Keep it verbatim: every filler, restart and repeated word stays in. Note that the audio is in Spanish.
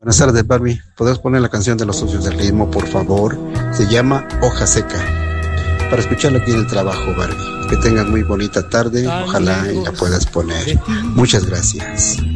Buenas tardes, Barbie. ¿Podrías poner la canción de los socios del ritmo, por favor? Se llama Hoja Seca. Para escucharla aquí en el trabajo, Barbie. Que tengas muy bonita tarde. Ojalá y la puedas poner. Muchas gracias.